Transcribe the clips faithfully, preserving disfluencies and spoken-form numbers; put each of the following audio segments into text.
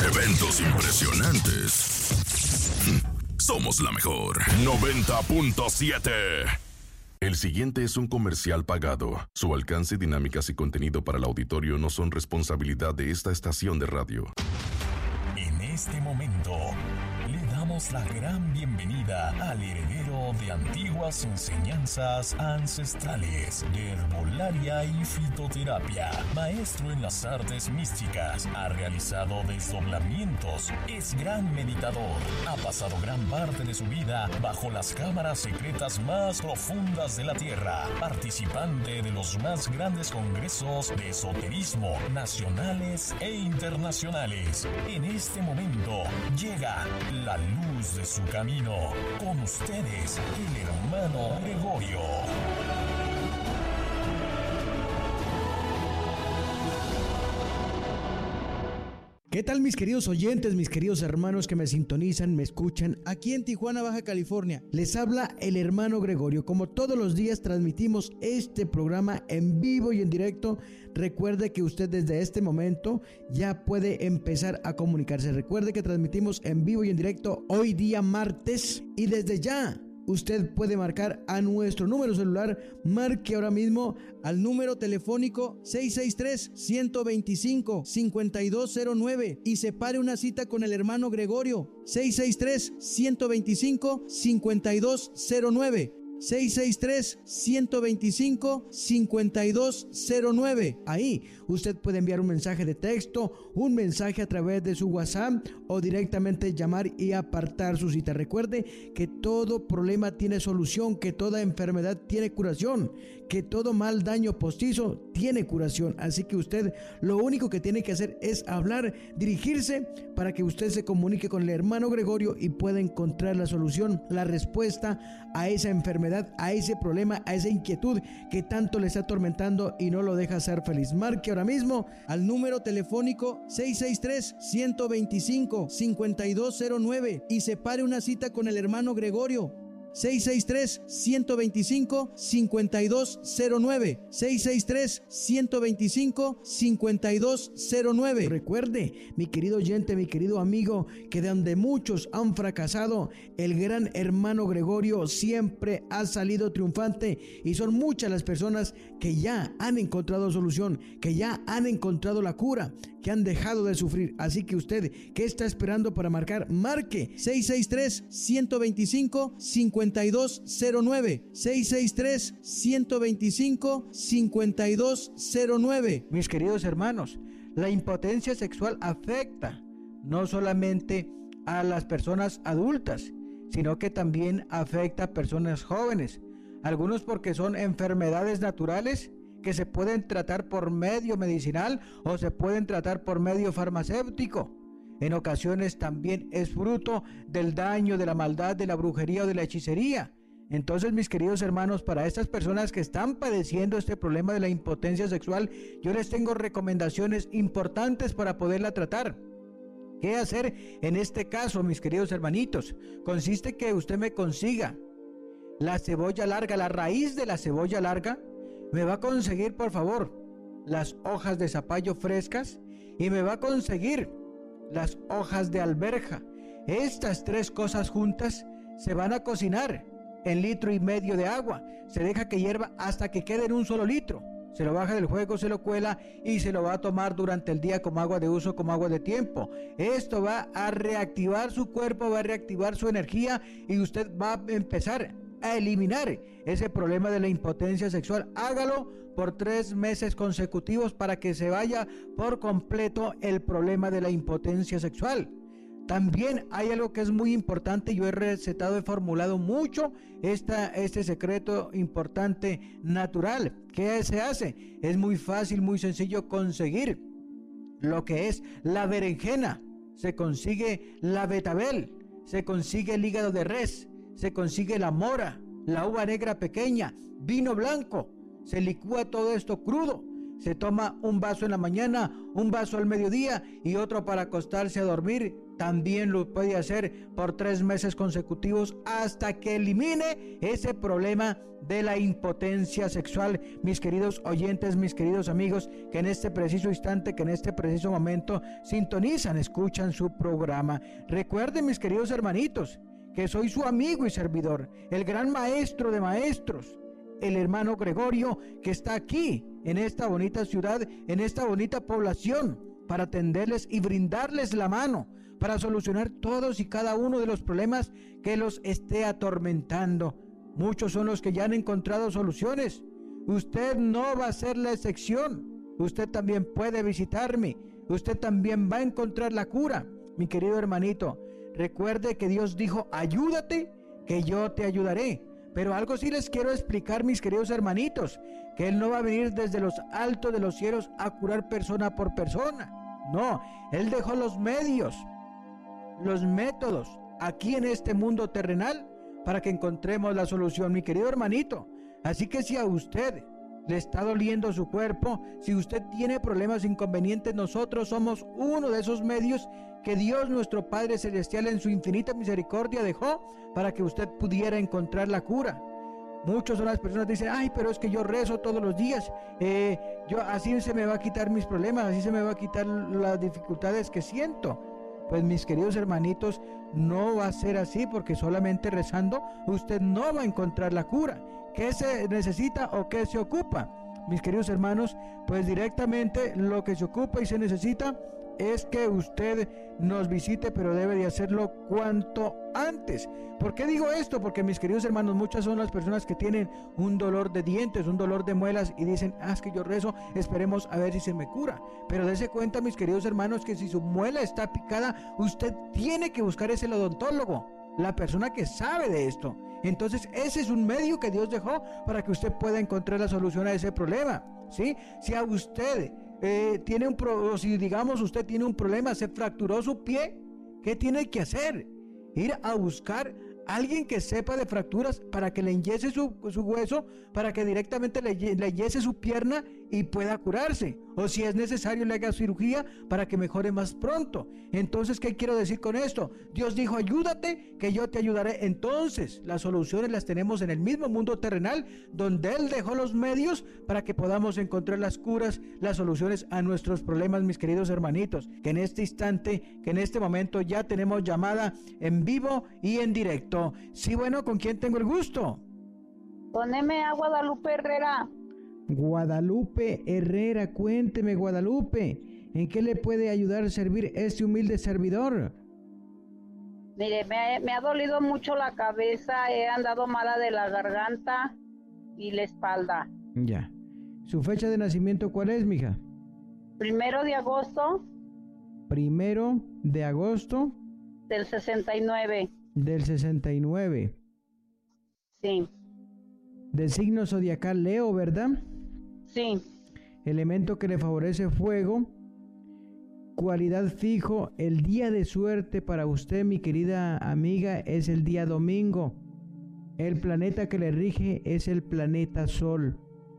Eventos impresionantes. Somos la mejor. noventa punto siete. El siguiente es un comercial pagado. Su alcance, dinámicas y contenido para el auditorio no son responsabilidad de esta estación de radio. En este momento, le damos la gran bienvenida al heredero de antiguas enseñanzas ancestrales de herbolaria y fitoterapia, maestro en las artes místicas, ha realizado desdoblamientos, es gran meditador, ha pasado gran parte de su vida bajo las cámaras secretas más profundas de la Tierra, participante de los más grandes congresos de esoterismo nacionales e internacionales. En este momento llega la luz de su camino. Con ustedes, el hermano Gregorio. ¿Qué tal, mis queridos oyentes, mis queridos hermanos que me sintonizan, me escuchan aquí en Tijuana, Baja California? Les habla el hermano Gregorio. Como todos los días transmitimos este programa en vivo y en directo. Recuerde que usted desde este momento ya puede empezar a comunicarse. Recuerde que transmitimos en vivo y en directo hoy día martes, y desde ya usted puede marcar a nuestro número celular. Marque ahora mismo al número telefónico seis seis tres, uno dos cinco, cinco dos cero nueve y separe una cita con el hermano Gregorio. seis seis tres, uno dos cinco, cinco dos cero nueve. seis seis tres, uno dos cinco, cinco dos cero nueve. Ahí usted puede enviar un mensaje de texto, un mensaje a través de su WhatsApp o directamente llamar y apartar su cita. Recuerde que todo problema tiene solución, que toda enfermedad tiene curación, que todo mal daño postizo tiene curación. Así que usted lo único que tiene que hacer es hablar, dirigirse para que usted se comunique con el hermano Gregorio y pueda encontrar la solución, la respuesta a esa enfermedad, a ese problema, a esa inquietud que tanto le está atormentando y no lo deja ser feliz. Marque ahora mismo al número telefónico seis seis tres, uno dos cinco, cinco dos cero nueve y separe una cita con el hermano Gregorio. seis seis tres, uno dos cinco, cinco dos cero nueve. seis seis tres, uno dos cinco, cinco dos cero nueve. Recuerde, mi querido oyente, mi querido amigo, que de donde muchos han fracasado, el gran hermano Gregorio siempre ha salido triunfante, y son muchas las personas que ya han encontrado solución, que ya han encontrado la cura, que han dejado de sufrir. Así que usted, ¿qué está esperando para marcar? Marque seis seis tres, uno dos cinco, cinco dos cero nueve. seis seis tres, uno dos cinco, cinco dos cero nueve. Mis queridos hermanos, la impotencia sexual afecta no solamente a las personas adultas, sino que también afecta a personas jóvenes. Algunos porque son enfermedades naturales que se pueden tratar por medio medicinal o se pueden tratar por medio farmacéutico. En ocasiones también es fruto del daño, de la maldad, de la brujería o de la hechicería. Entonces, mis queridos hermanos, para estas personas que están padeciendo este problema de la impotencia sexual, yo les tengo recomendaciones importantes para poderla tratar. ¿Qué hacer en este caso, mis queridos hermanitos? Consiste que usted me consiga la cebolla larga, la raíz de la cebolla larga. Me va a conseguir, por favor, las hojas de zapallo frescas y me va a conseguir las hojas de alberja. Estas tres cosas juntas se van a cocinar en litro y medio de agua. Se deja que hierva hasta que quede en un solo litro. Se lo baja del fuego, se lo cuela y se lo va a tomar durante el día como agua de uso, como agua de tiempo. Esto va a reactivar su cuerpo, va a reactivar su energía y usted va a empezar a eliminar ese problema de la impotencia sexual. Hágalo por tres meses consecutivos para que se vaya por completo el problema de la impotencia sexual. También hay algo que es muy importante. Yo he recetado, he formulado mucho esta, este secreto importante natural. ¿Qué se hace? Es muy fácil, muy sencillo conseguir lo que es la berenjena. Se consigue la betabel, se consigue el hígado de res, se consigue la mora, la uva negra pequeña, vino blanco. Se licúa todo esto crudo, Se toma un vaso en la mañana, un vaso al mediodía y otro para acostarse a dormir. También lo puede hacer por tres meses consecutivos hasta que elimine ese problema de la impotencia sexual. Mis queridos oyentes, mis queridos amigos, que en este preciso instante, que en este preciso momento sintonizan, escuchan su programa. Recuerden, mis queridos hermanitos, que soy su amigo y servidor, el gran maestro de maestros, el hermano Gregorio, que está aquí en esta bonita ciudad, en esta bonita población, para atenderles y brindarles la mano, para solucionar todos y cada uno de los problemas que los esté atormentando. Muchos son los que ya han encontrado soluciones. Usted no va a ser la excepción. Usted también puede visitarme. Usted también va a encontrar la cura. Mi querido hermanito, recuerde que Dios dijo, ayúdate, que yo te ayudaré. Pero algo sí les quiero explicar, mis queridos hermanitos, que Él no va a venir desde los altos de los cielos a curar persona por persona. No, Él dejó los medios, los métodos aquí en este mundo terrenal para que encontremos la solución, mi querido hermanito. Así que si a usted le está doliendo su cuerpo, si usted tiene problemas inconvenientes, nosotros somos uno de esos medios que Dios nuestro Padre Celestial en su infinita misericordia dejó para que usted pudiera encontrar la cura. Muchas son las personas que dicen, ay, pero es que yo rezo todos los días, eh, yo así se me va a quitar mis problemas, así se me va a quitar las dificultades que siento. Pues mis queridos hermanitos, no va a ser así, porque solamente rezando usted no va a encontrar la cura. ¿Qué se necesita o qué se ocupa? Mis queridos hermanos, pues directamente lo que se ocupa y se necesita es que usted nos visite, pero debe de hacerlo cuanto antes. ¿Por qué digo esto? Porque mis queridos hermanos, muchas son las personas que tienen un dolor de dientes, un dolor de muelas y dicen, ah, es que yo rezo, esperemos a ver si se me cura. Pero dése cuenta, mis queridos hermanos, que si su muela está picada, usted tiene que buscar ese odontólogo, la persona que sabe de esto. Entonces ese es un medio que Dios dejó para que usted pueda encontrar la solución a ese problema, ¿sí? Si a usted eh, tiene un pro, o si digamos usted tiene un problema, se fracturó su pie, ¿qué tiene que hacer? Ir a buscar a alguien que sepa de fracturas para que le enyese su, su hueso, para que directamente le, le enyese su pierna y pueda curarse. O si es necesario, le haga cirugía para que mejore más pronto. Entonces, ¿qué quiero decir con esto? Dios dijo, ayúdate, que yo te ayudaré. Entonces, las soluciones las tenemos en el mismo mundo terrenal, donde Él dejó los medios para que podamos encontrar las curas, las soluciones a nuestros problemas, mis queridos hermanitos. Que en este instante, que en este momento ya tenemos llamada en vivo y en directo. Sí, bueno, ¿con quién tengo el gusto? Poneme a Guadalupe Herrera. Guadalupe Herrera, cuénteme, Guadalupe, ¿en qué le puede ayudar, servir este humilde servidor? Mire, me, me ha dolido mucho la cabeza, he andado mala de la garganta y la espalda. Ya. ¿Su fecha de nacimiento cuál es, mija? Primero de agosto. Primero de agosto. Del sesenta y nueve. Del sesenta y nueve. Sí. Del signo zodiacal Leo, ¿verdad? Sí. Elemento que le favorece fuego. Cualidad fijo. El día de suerte para usted, mi querida amiga, es el día domingo. El planeta que le rige es el planeta Sol.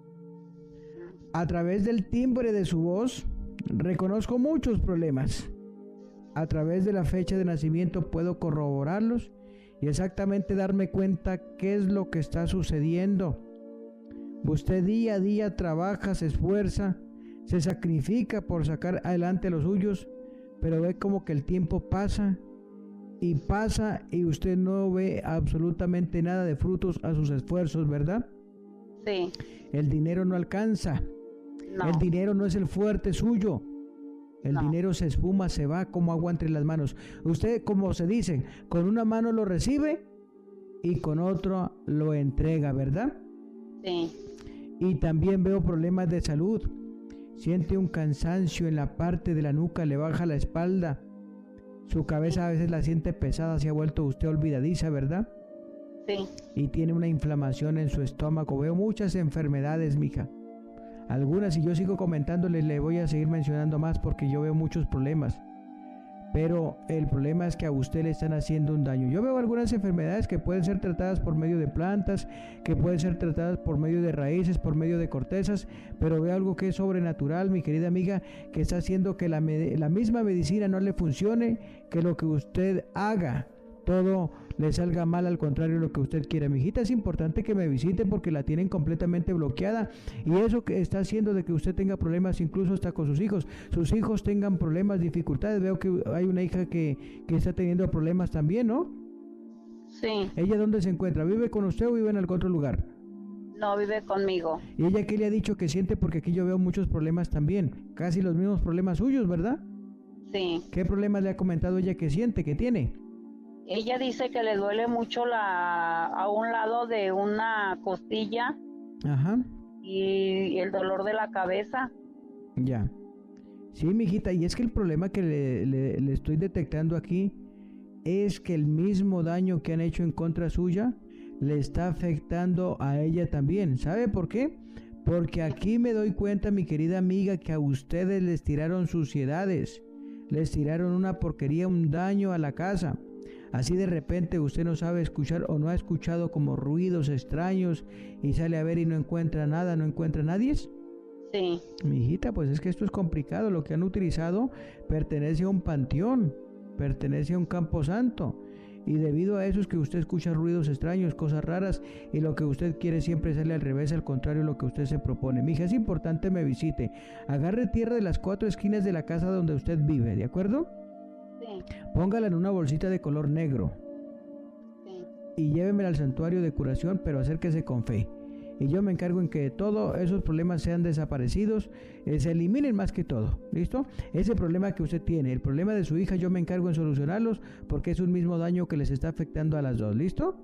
A través del timbre de su voz, reconozco muchos problemas. A través de la fecha de nacimiento puedo corroborarlos y exactamente darme cuenta qué es lo que está sucediendo. Usted día a día trabaja, se esfuerza, se sacrifica por sacar adelante los suyos, pero ve como que el tiempo pasa y pasa y usted no ve absolutamente nada de frutos a sus esfuerzos, ¿verdad? Sí. El dinero no alcanza. No. El dinero no es el fuerte suyo. El no. dinero se espuma, se va como agua entre las manos. Usted, como se dice, con una mano lo recibe y con otra lo entrega, ¿verdad? Sí. Y también veo problemas de salud. Siente un cansancio en la parte de la nuca, le baja la espalda. Su cabeza a veces la siente pesada, se ha vuelto usted olvidadiza, ¿verdad? Sí. Y tiene una inflamación en su estómago. Veo muchas enfermedades, mija. Algunas, si yo sigo comentándole, le voy a seguir mencionando más porque yo veo muchos problemas. pero el problema es que a usted le están haciendo un daño. Yo veo algunas enfermedades que pueden ser tratadas por medio de plantas, que pueden ser tratadas por medio de raíces, por medio de cortezas, pero veo algo que es sobrenatural, mi querida amiga, que está haciendo que la, la misma medicina no le funcione, que lo que usted haga, todo le salga mal, al contrario de lo que usted quiera. Mi hijita, es importante que me visite porque la tienen completamente bloqueada, y eso que está haciendo de que usted tenga problemas incluso hasta con sus hijos, sus hijos tengan problemas, dificultades. Veo que hay una hija que, que está teniendo problemas también, ¿no? Sí. ¿Ella dónde se encuentra? ¿Vive con usted o vive en algún otro lugar? No, vive conmigo. ¿Y ella qué le ha dicho que siente? Porque aquí yo veo muchos problemas también, casi los mismos problemas suyos, ¿verdad? Sí. ¿Qué problemas le ha comentado ella que siente, que tiene? Ella dice que le duele mucho la a un lado de una costilla. Ajá. Y el dolor de la cabeza. Ya. Sí, mijita, y es que el problema que le, le, le estoy detectando aquí es que el mismo daño que han hecho en contra suya le está afectando a ella también. ¿Sabe por qué? Porque aquí me doy cuenta, mi querida amiga, que a ustedes les tiraron suciedades, les tiraron una porquería, un daño a la casa. Así de repente usted no sabe escuchar o no ha escuchado como ruidos extraños y sale a ver y no encuentra nada, no encuentra a nadie. Sí. Mi hijita, pues es que esto es complicado. Lo que han utilizado pertenece a un panteón, pertenece a un campo santo. Y debido a eso es que usted escucha ruidos extraños, cosas raras, y lo que usted quiere siempre sale al revés, al contrario de lo que usted se propone. Mi hija, es importante me visite. Agarre tierra de las cuatro esquinas de la casa donde usted vive, ¿de acuerdo? Sí. Póngala en una bolsita de color negro. Sí. Y llévemela al santuario de curación, pero acérquese con fe. Y yo me encargo en que todos esos problemas sean desaparecidos, eh, se eliminen más que todo. ¿Listo? Ese problema que usted tiene, el problema de su hija, yo me encargo en solucionarlos porque es un mismo daño que les está afectando a las dos. ¿Listo?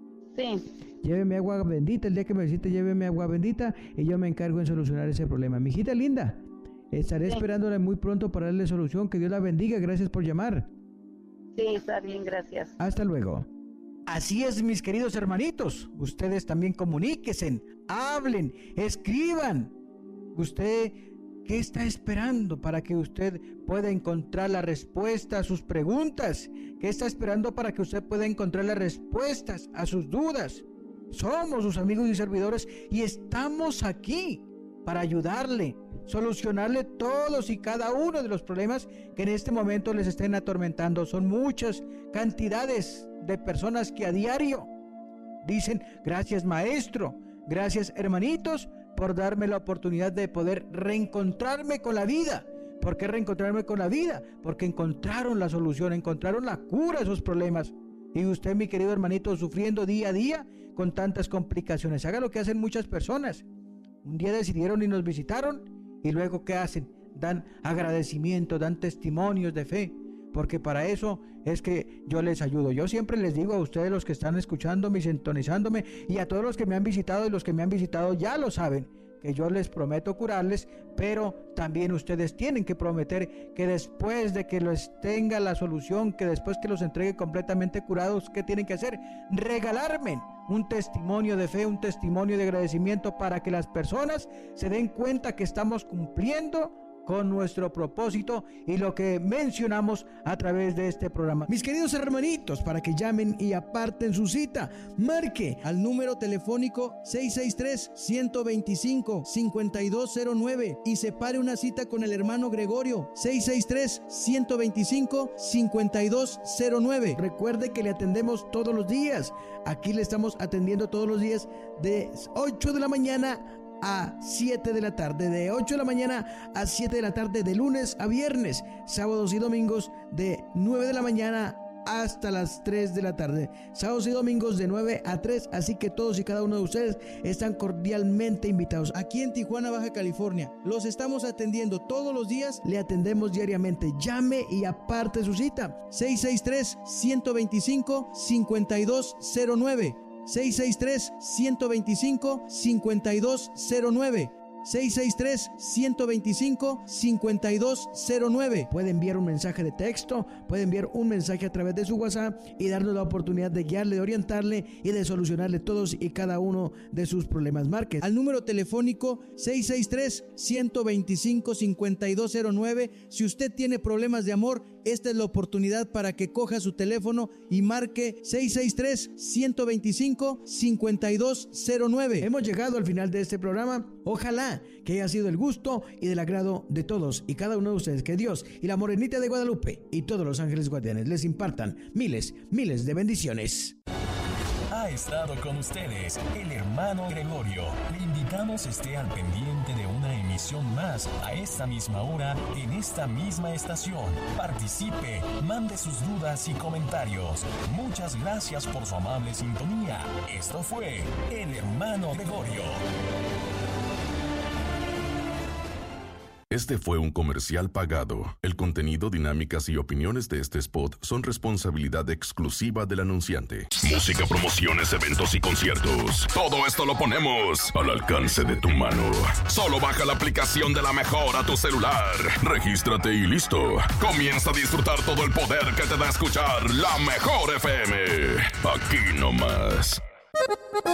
Sí. Lléveme agua bendita, el día que me visite lléveme agua bendita y yo me encargo en solucionar ese problema. Mi hijita linda, estaré sí. esperándola muy pronto para darle solución. Que Dios la bendiga. Gracias por llamar. Sí, está bien, gracias. Hasta luego. Así es, mis queridos hermanitos. Ustedes también comuníquense, hablen, escriban. ¿Usted qué está esperando para que usted pueda encontrar la respuesta a sus preguntas? ¿Qué está esperando para que usted pueda encontrar las respuestas a sus dudas? Somos sus amigos y servidores y estamos aquí para ayudarle, solucionarle todos y cada uno de los problemas que en este momento les estén atormentando. Son muchas cantidades de personas que a diario dicen: gracias maestro, gracias hermanitos por darme la oportunidad de poder reencontrarme con la vida. ¿Por qué reencontrarme con la vida? Porque encontraron la solución, encontraron la cura a esos problemas. Y usted, mi querido hermanito, sufriendo día a día con tantas complicaciones. Haga lo que hacen muchas personas. Un día decidieron y nos visitaron, y luego ¿qué hacen? Dan agradecimiento, dan testimonios de fe, porque para eso es que yo les ayudo. Yo siempre les digo a ustedes, los que están escuchándome y sintonizándome, y a todos los que me han visitado, y los que me han visitado ya lo saben, que yo les prometo curarles, pero también ustedes tienen que prometer que después de que les tenga la solución, que después que los entregue completamente curados, ¿qué tienen que hacer? Regalarme un testimonio de fe, un testimonio de agradecimiento, para que las personas se den cuenta que estamos cumpliendo con nuestro propósito y lo que mencionamos a través de este programa. Mis queridos hermanitos, para que llamen y aparten su cita, marque al número telefónico seis seis tres, uno dos cinco, cinco dos cero nueve y separe una cita con el hermano Gregorio. Seis seis tres, uno dos cinco, cinco dos cero nueve. Recuerde que le atendemos todos los días. Aquí le estamos atendiendo todos los días de ocho de la mañana a siete de la tarde, de ocho de la mañana a siete de la tarde, de lunes a viernes, sábados y domingos de nueve de la mañana hasta las tres de la tarde, sábados y domingos de nueve a tres, así que todos y cada uno de ustedes están cordialmente invitados. Aquí en Tijuana, Baja California, los estamos atendiendo todos los días, le atendemos diariamente. Llame y aparte su cita, seis seis tres, uno dos cinco, cinco dos cero nueve, seis seis tres, uno dos cinco, cinco dos cero nueve. seis seis tres, uno dos cinco, cinco dos cero nueve. Puede enviar un mensaje de texto, puede enviar un mensaje a través de su WhatsApp y darnos la oportunidad de guiarle, de orientarle y de solucionarle todos y cada uno de sus problemas. Marque al número telefónico seis seis tres, uno dos cinco, cinco dos cero nueve. Si usted tiene problemas de amor, esta es la oportunidad para que coja su teléfono y marque seis seis tres, uno dos cinco, cinco dos cero nueve. Hemos llegado al final de este programa. Ojalá que haya sido el gusto y del agrado de todos y cada uno de ustedes. Que Dios y la Morenita de Guadalupe y todos los ángeles guardianes les impartan miles, miles de bendiciones. Ha estado con ustedes el hermano Gregorio. Le invitamos esté al pendiente de una emisión más a esta misma hora en esta misma estación. Participe, mande sus dudas y comentarios. Muchas gracias por su amable sintonía. Esto fue el hermano Gregorio. Este fue un comercial pagado. El contenido, dinámicas y opiniones de este spot son responsabilidad exclusiva del anunciante. Música, promociones, eventos y conciertos. Todo esto lo ponemos al alcance de tu mano. Solo baja la aplicación de La Mejor a tu celular. Regístrate y listo. Comienza a disfrutar todo el poder que te da escuchar La Mejor F M. Aquí nomás.